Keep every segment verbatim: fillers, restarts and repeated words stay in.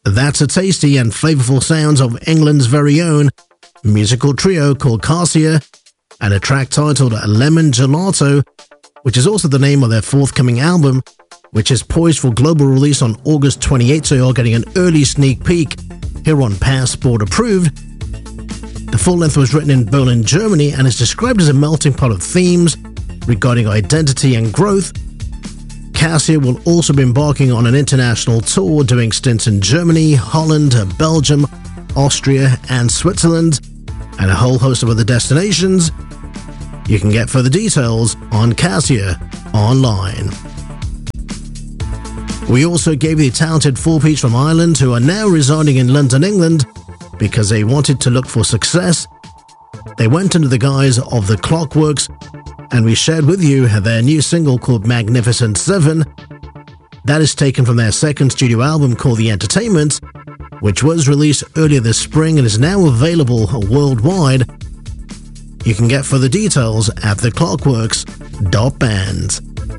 That's a tasty and flavorful sounds of England's very own musical trio called Cassia, and a track titled Lemon Gelato, which is also the name of their forthcoming album, which is poised for global release on August twenty-eighth, so you're getting an early sneak peek here on Passport Approved. The full length was written in Berlin, Germany, and is described as a melting pot of themes regarding identity and growth. Cassia will also be embarking on an international tour, doing stints in Germany, Holland, Belgium, Austria, and Switzerland, and a whole host of other destinations. You can get further details on Cassia online. We also gave you the talented four-piece from Ireland who are now residing in London, England, because they wanted to look for success. They went under the guise of The Clockworks, and we shared with you their new single called Magnificent Seven. That is taken from their second studio album called The Entertainment, which was released earlier this spring and is now available worldwide. You can get further details at the clockworks dot band.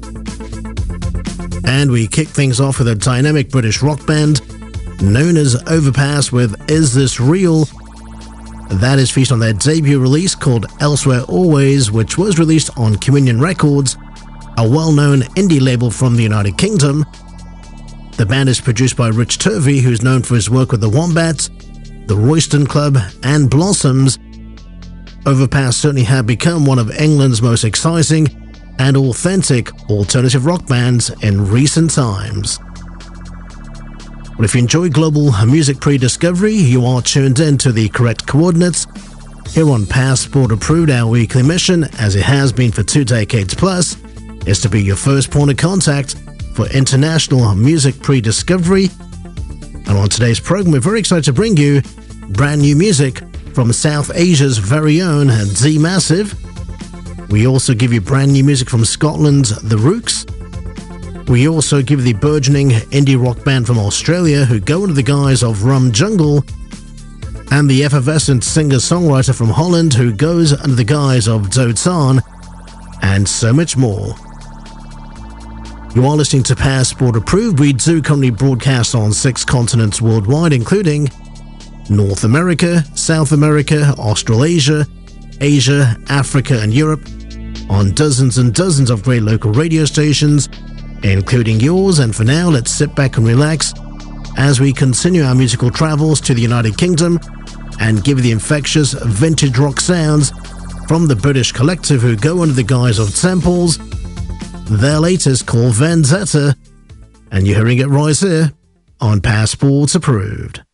And we kick things off with a dynamic British rock band known as Overpass with Is This Real? That is featured on their debut release called Elsewhere Always, which was released on Communion Records, a well-known indie label from the United Kingdom. The band is produced by Rich Turvey, who's known for his work with the Wombats, the Royston Club, and Blossoms. Overpass certainly have become one of England's most exciting and authentic alternative rock bands in recent times. Well, if you enjoy global music pre-discovery, you are tuned in to the correct coordinates. Here on Passport Approved, our weekly mission, as it has been for two decades plus, is to be your first point of contact for international music pre-discovery. And on today's program, we're very excited to bring you brand new music from South Asia's very own D Massive. We also give you brand new music from Scotland's The Rooks. We also give the burgeoning indie rock band from Australia who go under the guise of Rum Jungle, and the effervescent singer-songwriter from Holland who goes under the guise of Dotan, and so much more. You are listening to Passport Approved. We do currently broadcast on six continents worldwide, including North America, South America, Australasia, Asia, Africa, and Europe, on dozens and dozens of great local radio stations, including yours. And for now, let's sit back and relax as we continue our musical travels to the United Kingdom and give you the infectious vintage rock sounds from the British collective who go under the guise of Temples. Their latest called Vendetta, and you're hearing it right here on Passport Approved.